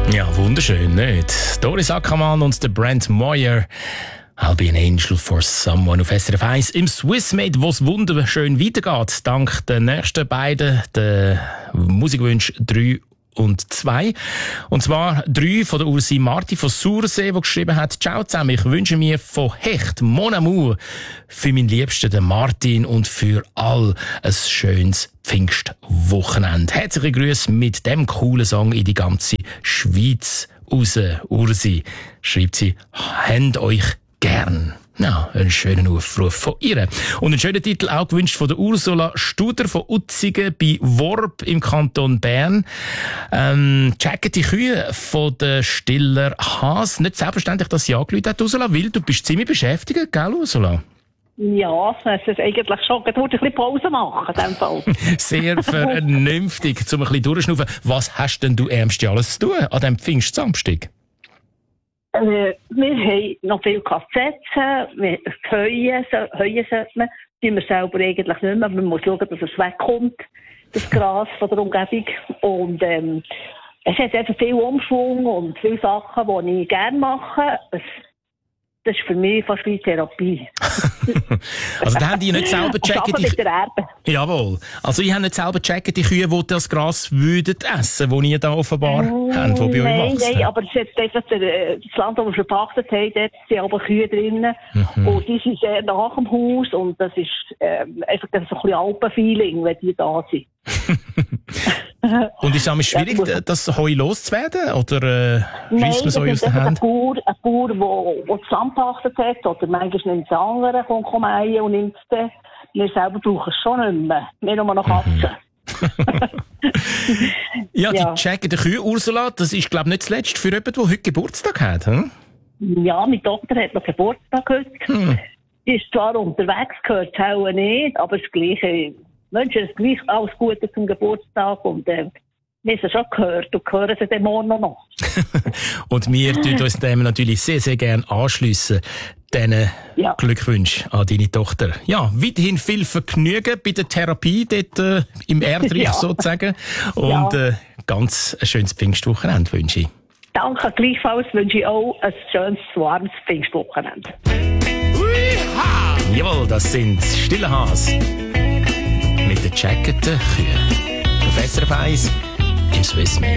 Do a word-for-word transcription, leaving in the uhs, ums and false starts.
Ja, wunderschön, nicht? Doris Ackermann und der Brent Moyer. I'll be an angel for someone auf S R F eins im Swissmade, wo es wunderschön weitergeht. Dank den nächsten beiden, den Musikwünsch drei und zwei. Und zwar drei von der Ursi Marti von Sursee, die geschrieben hat: Ciao zusammen, ich wünsche mir von Hecht, Mon Amour, für meinen Liebsten, den Martin, und für all ein schönes Pfingstwochenende. Herzliche Grüße mit dem coolen Song in die ganze Schweiz raus. Ursi, schreibt sie, habt euch gern. Ja, einen schönen Aufruf von ihr. Und einen schönen Titel auch gewünscht von der Ursula Studer von Utzigen bei Worb im Kanton Bern. Ähm, checken die Kühe von der Stiller Haas. Nicht selbstverständlich, dass sie angerufen hat, Ursula, weil du bist ziemlich beschäftigt, gell, Ursula? Ja, es ist eigentlich schon. Ich wollte ein bisschen Pause machen, in dem Fall. Sehr vernünftig, um ein bisschen durchschnaufen. Was hast denn du ärmste alles zu tun an diesem Pfingstsamstag? Äh, wir haben noch viel Kassetten, wir Heuen, Heuen sollte man, die wir selber eigentlich nicht mehr, aber man muss schauen, dass es wegkommt, das Gras von der Umgebung. Und ähm, es hat einfach viel Umschwung und viele Sachen, die ich gerne mache. Es, das ist für mich fast wie Therapie. Also da haben die nicht selber gecheckt. mit der Erbe. Jawohl. Also ich habe nicht selber gecheckt, die Kühe, die das Gras würden essen, die ihr da offenbar mm, habt, die bei nein, euch wachsen. Nein, aber es ist einfach der, das Land, das wir verpachtet haben, dort sind aber Kühe drinnen. Mhm. Und die sind sehr nach dem Haus und das ist ähm, einfach so ein bisschen Alpenfeeling, wenn die da sind. Und ist es schwierig, ja, das Heu loszuwerden? Oder äh, reißt man so aus der Hand? Ein Bauer, ein Bauer, der das Land gepachtet hat, oder manchmal nimmt es der andere, kommt kommen und nimmt es dann. Wir selber brauchen es schon nicht mehr. Wir nur noch Katzen. ja, die ja. checken die Kühe, Ursula, das ist, glaube ich, nicht zuletzt für jemanden, der heute Geburtstag hat. Hm? Ja, meine Tochter hat noch Geburtstag heute. Hm. Die ist zwar unterwegs, gehört es auch nicht, aber das Gleiche. Ich wünsche es gleich alles Gute zum Geburtstag und äh, wir haben es schon gehört und hören sie den morgen noch. Und wir tun uns dem natürlich sehr, sehr gerne anschliessen. Diesen ja. Glückwunsch an deine Tochter. Ja, weiterhin viel Vergnügen bei der Therapie dort äh, im Erdreich ja. sozusagen. Und ja. äh, ganz ein schönes Pfingstwochenende wünsche ich. Danke, gleichfalls wünsche ich auch ein schönes, warmes Pfingstwochenende. Jawohl, das sind Stille Haas mit den Jacketen Kühen. Auf S R F eins im Swissmade.